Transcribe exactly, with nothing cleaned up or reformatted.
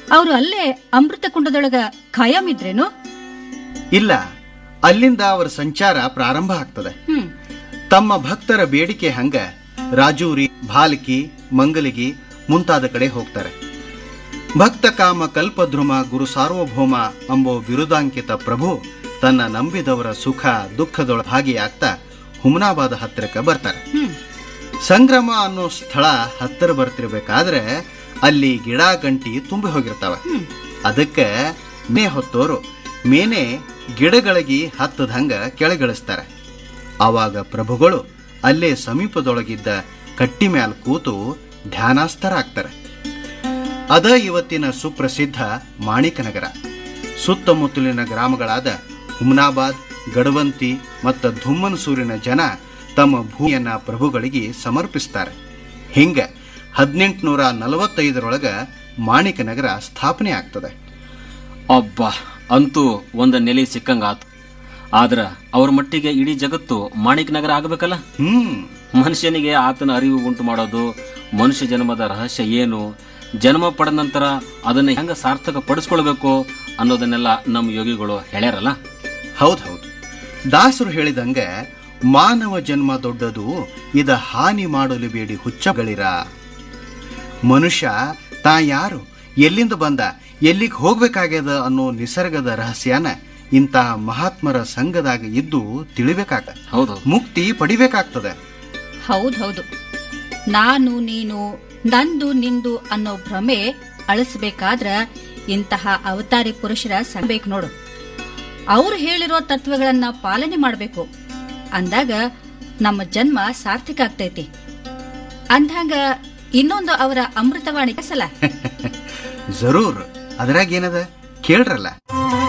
ಅವರು ಅಲ್ಲೇ ಅಮೃತ ಕುಂಡದೊಳಗ ಖಾಯಂ ಇದ್ರೇನು? ಇಲ್ಲ, ಅಲ್ಲಿಂದ ಅವರ ಸಂಚಾರ ಪ್ರಾರಂಭ ಆಗ್ತದೆ. ಹ್ಮ್ ತಮ್ಮ ಭಕ್ತರ ಬೇಡಿಕೆ ಹಂಗ ರಾಜೂರಿ, ಭಾಲ್ಕಿ, ಮಂಗಲಿಗಿ ಮುಂತಾದ ಕಡೆ ಹೋಗ್ತಾರೆ. ಭಕ್ತ ಕಾಮ ಕಲ್ಪದ್ರುಮ ಗುರು ಸಾರ್ವಭೌಮ ಎಂಬೋ ಬಿರುದಾಂಕಿತ ಪ್ರಭು ತನ್ನ ನಂಬಿದವರ ಸುಖ ದುಃಖದೊಳ ಭಾಗಿಯಾಗ್ತಾ ಹುಮನಾಬಾದ ಹತ್ತಿರಕ್ಕೆ ಬರ್ತಾರೆ. ಹ್ಮ್ ಸಂಗ್ರಮ ಅನ್ನೋ ಸ್ಥಳ ಹತ್ತಿರ ಬರ್ತಿರ್ಬೇಕಾದ್ರೆ ಅಲ್ಲಿ ಗಿಡ ಗಂಟಿ ತುಂಬಿ ಹೋಗಿರ್ತಾವ. ಅದಕ್ಕೆ ಮೇ ಹೊತ್ತೋರು ಮೇನೆ ಗಿಡಗಳಿಗೆ ಹತ್ತದಂಗ ಕೆಳಗಿಳಿಸ್ತಾರೆ. ಆವಾಗ ಪ್ರಭುಗಳು ಅಲ್ಲೇ ಸಮೀಪದೊಳಗಿದ್ದ ಕಟ್ಟಿ ಮ್ಯಾಲ ಕೂತು ಧ್ಯಾನಾಸ್ಥರಾಗ್ತಾರೆ. ಅದ ಇವತ್ತಿನ ಸುಪ್ರಸಿದ್ಧ ಮಾಣಿಕನಗರ. ಸುತ್ತಮುತ್ತಲಿನ ಗ್ರಾಮಗಳಾದ ಹುಮನಾಬಾದ್, ಗಡವಂತಿ ಮತ್ತು ಧುಮ್ಮನಸೂರಿನ ಜನ ತಮ್ಮ ಭೂಮಿಯನ್ನ ಪ್ರಭುಗಳಿಗೆ ಸಮರ್ಪಿಸ್ತಾರೆ. ಹಿಂಗ ಹದಿನೆಂಟುನೂರ ನಲವತ್ತೈದರೊಳಗ ಮಾಣಿಕನಗರ ಸ್ಥಾಪನೆ ಆಗ್ತದೆ. ಅಬ್ಬ, ಅಂತೂ ಒಂದ ನೆಲೆ ಸಿಕ್ಕಂಗಾತು. ಆದ್ರ ಅವ್ರ ಮಟ್ಟಿಗೆ ಇಡೀ ಜಗತ್ತು ಮಾಣಿಕ್ ನಗರ ಆಗಬೇಕಲ್ಲ. ಹ್ಮ್ ಮನುಷ್ಯನಿಗೆ ಆತನ ಅರಿವು ಉಂಟು ಮಾಡೋದು, ಮನುಷ್ಯ ಜನ್ಮದ ರಹಸ್ಯ ಏನು, ಜನ್ಮ ಪಡೆದ ನಂತರ ಅದನ್ನ ಹೆಂಗ ಸಾರ್ಥಕ ಪಡಿಸ್ಕೊಳ್ಬೇಕು ಅನ್ನೋದನ್ನೆಲ್ಲ ನಮ್ಮ ಯೋಗಿಗಳು ಹೇಳ್ಯಾರಲ್ಲ. ಹೌದೌದು, ದಾಸರು ಹೇಳಿದಂಗ ಮಾನವ ಜನ್ಮ ದೊಡ್ಡದು, ಇದ ಹಾನಿ ಮಾಡಲು ಬೇಡಿ ಹುಚ್ಚಗಳಿರ. ಮನುಷ್ಯ ತಾ ಯಾರು, ಎಲ್ಲಿಂದ ಬಂದ, ಎಲ್ಲಿಗೆ ಹೋಗ್ಬೇಕಾಗ್ಯದ ಅನ್ನೋ ನಿಸರ್ಗದ ರಹಸ್ಯನ ಇಂತಹ ಮಹಾತ್ಮರ ಸಂಘದಾಗ ಇದ್ದು ತಿಳಿಬೇಕಾಗ್ತದೆ. ಹೌದು, ಮುಕ್ತಿ ಪಡಿಬೇಕಾಗ್ತದೆ. ಹೌದೌದು, ನಾನು ನೀನು ನಂದು ನಿಂದು ಅನ್ನೋ ಭ್ರಮೆ ಅಳಿಸ್ಬೇಕಾದ್ರ ಇಂತಹ ಅವತಾರಿ ಪುರುಷರ ಸಂಗಬೇಕು ನೋಡು. ಅವ್ರು ಹೇಳಿರೋ ತತ್ವಗಳನ್ನ ಪಾಲನೆ ಮಾಡಬೇಕು. ಅಂದಾಗ ನಮ್ಮ ಜನ್ಮ ಸಾರ್ಥಕ ಆಗ್ತೈತಿ. ಅಂದಾಗ ಇನ್ನೊಂದು ಅವರ ಅಮೃತವಾಣಿ ಸಲ ಜರೂರ್, ಅದ್ರಾಗ ಏನದ ಕೇಳ್ರಲ್ಲ.